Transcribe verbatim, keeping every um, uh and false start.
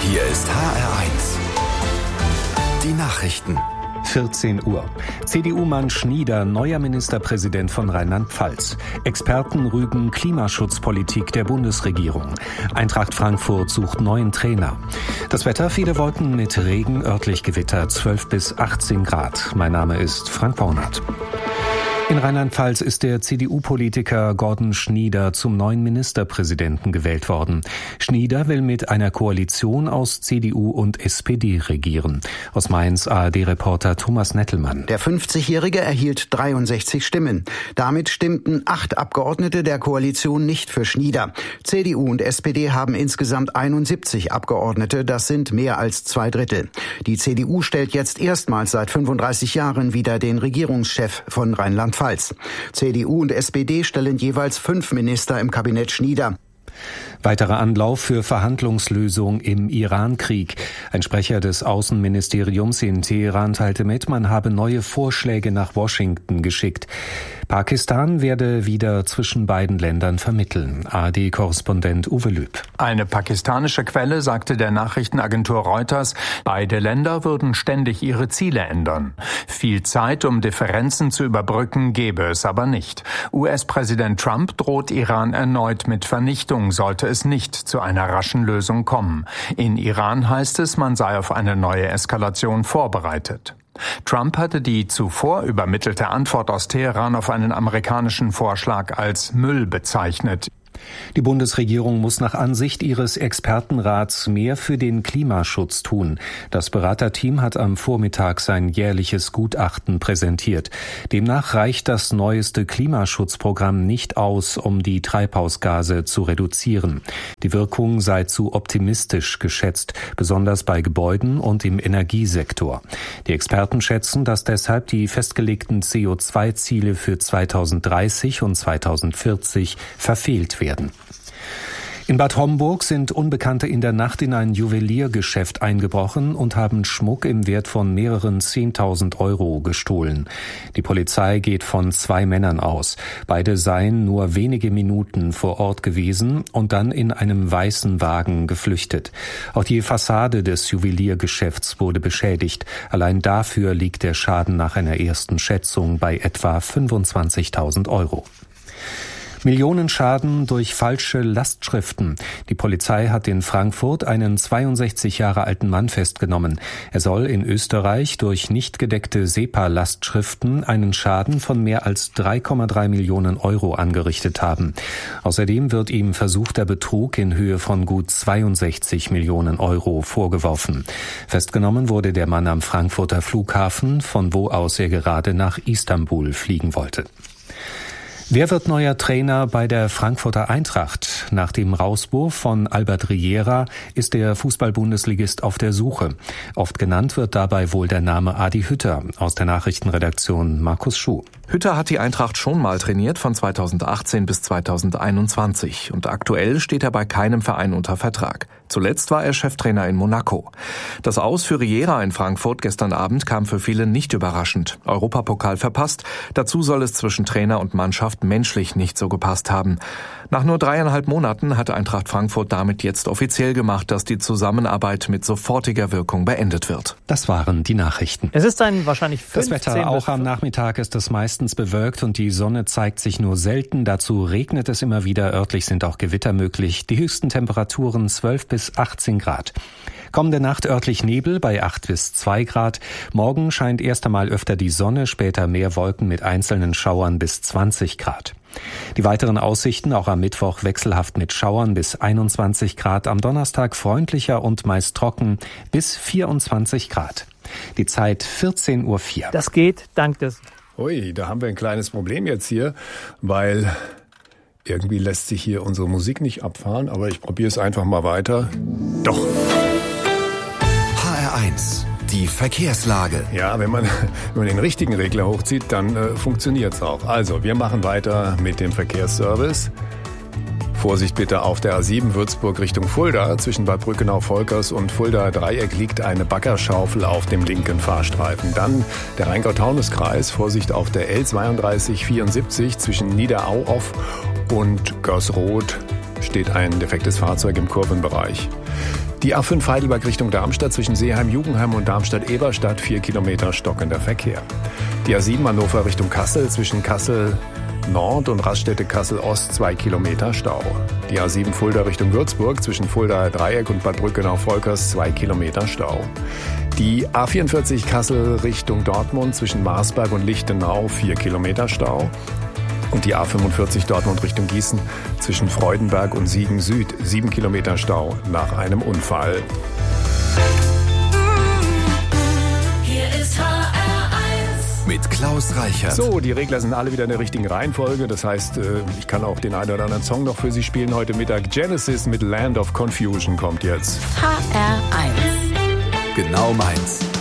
Hier ist H R eins. Die Nachrichten. vierzehn Uhr. C D U-Mann Schnieder, neuer Ministerpräsident von Rheinland-Pfalz. Experten rügen Klimaschutzpolitik der Bundesregierung. Eintracht Frankfurt sucht neuen Trainer. Das Wetter, viele Wolken mit Regen, örtlich Gewitter, zwölf bis achtzehn Grad. Mein Name ist Frank Bornert. In Rheinland-Pfalz ist der C D U-Politiker Gordon Schnieder zum neuen Ministerpräsidenten gewählt worden. Schnieder will mit einer Koalition aus C D U und S P D regieren. Aus Mainz A R D-Reporter Thomas Nettelmann. Der fünfzigjährige erhielt dreiundsechzig Stimmen. Damit stimmten acht Abgeordnete der Koalition nicht für Schnieder. C D U und S P D haben insgesamt einundsiebzig Abgeordnete, das sind mehr als zwei Drittel. Die C D U stellt jetzt erstmals seit fünfunddreißig Jahren wieder den Regierungschef von Rheinland-Pfalz. C D U und S P D stellen jeweils fünf Minister im Kabinett Schnieder. Weiterer Anlauf für Verhandlungslösung im Iran-Krieg. Ein Sprecher des Außenministeriums in Teheran teilte mit, man habe neue Vorschläge nach Washington geschickt. Pakistan werde wieder zwischen beiden Ländern vermitteln. A R D-Korrespondent Uwe Lüb. Eine pakistanische Quelle sagte der Nachrichtenagentur Reuters, beide Länder würden ständig ihre Ziele ändern. Viel Zeit, um Differenzen zu überbrücken, gäbe es aber nicht. U S-Präsident Trump droht Iran erneut mit Vernichtung, sollte es nicht zu einer raschen Lösung kommen. In Iran heißt es, man sei auf eine neue Eskalation vorbereitet. Trump hatte die zuvor übermittelte Antwort aus Teheran auf einen amerikanischen Vorschlag als Müll bezeichnet. Die Bundesregierung muss nach Ansicht ihres Expertenrats mehr für den Klimaschutz tun. Das Beraterteam hat am Vormittag sein jährliches Gutachten präsentiert. Demnach reicht das neueste Klimaschutzprogramm nicht aus, um die Treibhausgase zu reduzieren. Die Wirkung sei zu optimistisch geschätzt, besonders bei Gebäuden und im Energiesektor. Die Experten schätzen, dass deshalb die festgelegten C O zwei Ziele für zweitausenddreißig und zweitausendvierzig verfehlt werden. In Bad Homburg sind Unbekannte in der Nacht in ein Juweliergeschäft eingebrochen und haben Schmuck im Wert von mehreren zehntausend Euro gestohlen. Die Polizei geht von zwei Männern aus. Beide seien nur wenige Minuten vor Ort gewesen und dann in einem weißen Wagen geflüchtet. Auch die Fassade des Juweliergeschäfts wurde beschädigt. Allein dafür liegt der Schaden nach einer ersten Schätzung bei etwa fünfundzwanzigtausend Euro. Millionenschaden durch falsche Lastschriften. Die Polizei hat in Frankfurt einen zweiundsechzig Jahre alten Mann festgenommen. Er soll in Österreich durch nicht gedeckte SEPA-Lastschriften einen Schaden von mehr als drei Komma drei Millionen Euro angerichtet haben. Außerdem wird ihm versuchter Betrug in Höhe von gut zweiundsechzig Millionen Euro vorgeworfen. Festgenommen wurde der Mann am Frankfurter Flughafen, von wo aus er gerade nach Istanbul fliegen wollte. Wer wird neuer Trainer bei der Frankfurter Eintracht? Nach dem Rauswurf von Albert Riera ist der Fußball-Bundesligist auf der Suche. Oft genannt wird dabei wohl der Name Adi Hütter. Aus der Nachrichtenredaktion Markus Schuh. Hütter hat die Eintracht schon mal trainiert, von zweitausendachtzehn bis zweitausendeinundzwanzig. Und aktuell steht er bei keinem Verein unter Vertrag. Zuletzt war er Cheftrainer in Monaco. Das Aus für Riera in Frankfurt gestern Abend kam für viele nicht überraschend. Europapokal verpasst. Dazu soll es zwischen Trainer und Mannschaft menschlich nicht so gepasst haben. Nach nur dreieinhalb Monaten hat Eintracht Frankfurt damit jetzt offiziell gemacht, dass die Zusammenarbeit mit sofortiger Wirkung beendet wird. Das waren die Nachrichten. Es ist ein wahrscheinlich Das Wetter auch am Nachmittag ist es meistens bewölkt und die Sonne zeigt sich nur selten. Dazu regnet es immer wieder. Örtlich sind auch Gewitter möglich. Die höchsten Temperaturen zwölf bis achtzehn Grad. Kommende Nacht örtlich Nebel bei acht bis zwei Grad. Morgen scheint erst einmal öfter die Sonne, später mehr Wolken mit einzelnen Schauern bis zwanzig Grad. Die weiteren Aussichten auch am Mittwoch wechselhaft mit Schauern bis einundzwanzig Grad. Am Donnerstag freundlicher und meist trocken bis vierundzwanzig Grad. Die Zeit vierzehn Uhr vier. Das geht dank des... Ui, da haben wir ein kleines Problem jetzt hier, weil irgendwie lässt sich hier unsere Musik nicht abfahren, aber ich probiere es einfach mal weiter. Doch. H R eins, die Verkehrslage. Ja, wenn man, wenn man den richtigen Regler hochzieht, dann äh, funktioniert es auch. Also, wir machen weiter mit dem Verkehrsservice. Vorsicht bitte auf der A sieben Würzburg Richtung Fulda. Zwischen Bad Brückenau-Volkers und Fulda Dreieck liegt eine Baggerschaufel auf dem linken Fahrstreifen. Dann der Rheingau-Taunus-Kreis. Vorsicht auf der L zweiunddreißig vierundsiebzig zwischen Niederauhoff und Görsroth steht ein defektes Fahrzeug im Kurvenbereich. Die A fünf Heidelberg Richtung Darmstadt zwischen Seeheim-Jugendheim und Darmstadt-Eberstadt, vier Kilometer stockender Verkehr. Die A sieben Hannover Richtung Kassel zwischen Kassel Nord und Raststätte Kassel-Ost, zwei Kilometer Stau. Die A sieben Fulda Richtung Würzburg zwischen Fuldaer Dreieck und Bad Brückenau-Volkers, zwei Kilometer Stau. Die A vierundvierzig Kassel Richtung Dortmund zwischen Marsberg und Lichtenau, vier Kilometer Stau. Und die A fünfundvierzig Dortmund Richtung Gießen zwischen Freudenberg und Siegen Süd, sieben Kilometer Stau nach einem Unfall. Mit Klaus Reichert. So, die Regler sind alle wieder in der richtigen Reihenfolge. Das heißt, ich kann auch den einen oder anderen Song noch für Sie spielen heute Mittag. Genesis mit Land of Confusion kommt jetzt. H R eins. Genau meins.